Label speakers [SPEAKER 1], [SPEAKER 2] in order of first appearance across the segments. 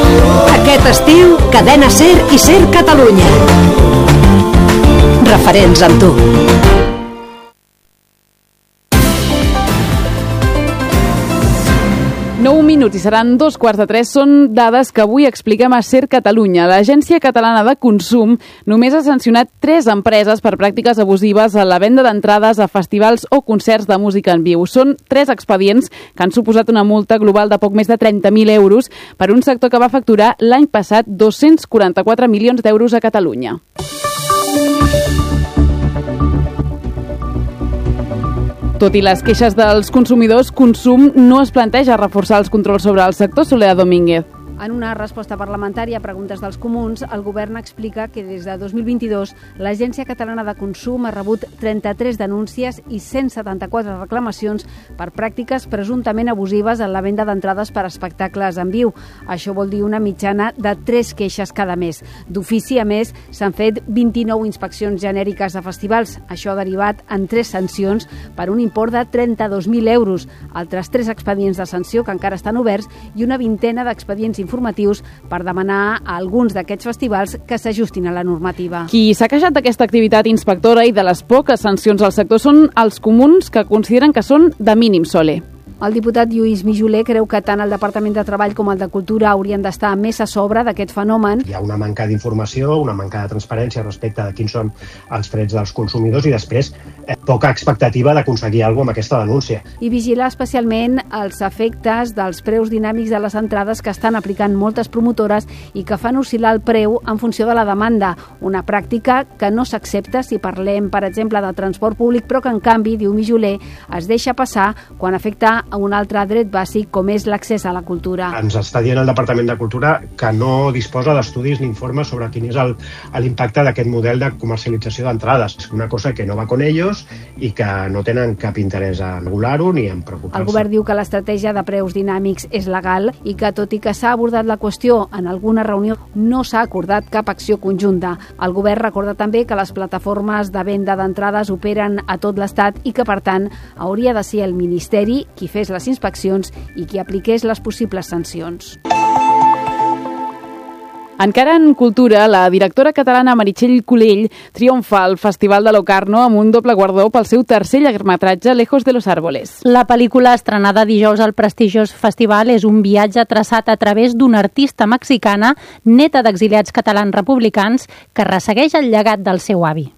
[SPEAKER 1] Aquest estiu, Cadena SER i SER Catalunya. Referents amb tu.
[SPEAKER 2] Minuts i seran 2:15. Són dades que avui expliquem a SER Catalunya. L'Agència Catalana de Consum només ha sancionat 3 empreses per pràctiques abusives a la venda d'entrades a festivals o concerts de música en viu. Són 3 expedients que han suposat una multa global de poc més de 30.000 euros per un sector que va facturar l'any passat 244 milions d'euros a Catalunya. Tot i les queixes dels consumidors, Consum no es planteja reforçar els controls sobre el sector. Soledad Domínguez.
[SPEAKER 3] En una resposta parlamentària a preguntes dels comuns, el govern explica que des de 2022 l'Agència Catalana de Consum ha rebut 33 denúncies i 174 reclamacions per pràctiques presumptament abusives en la venda d'entrades per espectacles en viu. Això vol dir una mitjana de 3 queixes cada mes. D'ofici, a més, s'han fet 29 inspeccions genèriques a festivals. Això ha derivat en 3 sancions per un import de 32.000 euros, altres 3 expedients de sanció que encara estan oberts i una vintena d'expedients informatius per demanar a alguns d'aquests festivals que s'ajustin a la normativa.
[SPEAKER 2] Qui s'ha queixat d'aquesta activitat inspectora i de les poques sancions al sector són els comuns, que consideren que són de mínim sole.
[SPEAKER 3] El diputat Lluís Mijoler creu que tant el Departament de Treball com el de Cultura haurien d'estar més a sobre d'aquest fenomen.
[SPEAKER 4] Hi ha una manca d'informació, una manca de transparència respecte a quins són els drets dels consumidors i després poca expectativa d'aconseguir alguna cosa amb aquesta denúncia.
[SPEAKER 3] I vigilar especialment els efectes dels preus dinàmics de les entrades que estan aplicant moltes promotores i que fan oscil·lar el preu en funció de la demanda, una pràctica que no s'accepta si parlem, per exemple, de transport públic, però que en canvi, diu Mijoler, es deixa passar quan afecta a un altre dret bàsic com és l'accés a la cultura.
[SPEAKER 4] Ens està dient el Departament de Cultura que no disposa d'estudis ni informes sobre quin és l'impacte d'aquest model de comercialització d'entrades. És una cosa que no va con ellos i que no tenen cap interès a regular-ho ni en preocupar-se.
[SPEAKER 3] El govern diu que l'estratègia de preus dinàmics és legal i que, tot i que s'ha abordat la qüestió en alguna reunió, no s'ha acordat cap acció conjunta. El govern recorda també que les plataformes de venda d'entrades operen a tot l'Estat i que, per tant, hauria de ser el Ministeri qui fes les inspeccions i qui apliqués les possibles sancions.
[SPEAKER 2] Encara en cultura, la directora catalana Meritxell Culell triomfa al Festival de Locarno amb un doble guardó pel seu tercer llargmetratge Lejos de los Árboles.
[SPEAKER 5] La pel·lícula, estrenada dijous al prestigiós festival, és un viatge traçat a través d'una artista mexicana, neta d'exiliats catalans republicans, que ressegueix el llegat del seu avi.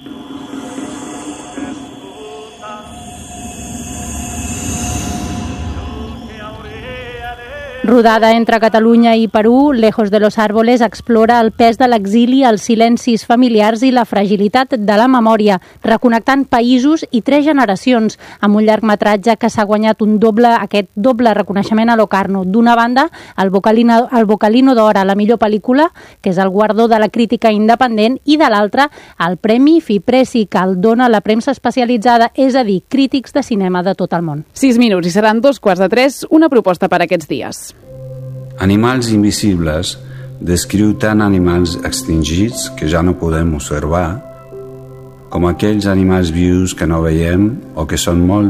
[SPEAKER 5] Rodada entre Catalunya i Perú, Lejos de los Árboles explora el pes de l'exili, els silencis familiars i la fragilitat de la memòria, reconnectant països i 3 generacions, amb un llargmetratge que s'ha guanyat aquest doble reconeixement a Locarno. D'una banda, el Vocalino d'Or a la millor pel·lícula, que és el guardó de la crítica independent, i de l'altra, el Premi Fipressi, que el dona la premsa especialitzada, és a dir, crítics de cinema de tot el món.
[SPEAKER 2] 6 minuts i seran 2:15, una proposta per aquests dies.
[SPEAKER 6] Animals invisibles descriu tant animals extingits que ja no podem observar com aquells animals vius que no veiem o que són molt